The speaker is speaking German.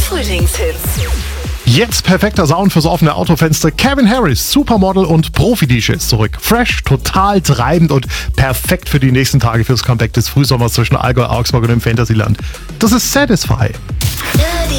Frühlingshits. Jetzt perfekter Sound fürs offene Autofenster. Calvin Harris, Supermodel und Profi-DJ ist zurück. Fresh, total treibend und perfekt für die nächsten Tage fürs Comeback des Frühsommers zwischen Allgäu, Augsburg und dem Fantasyland. Das ist Satisfy.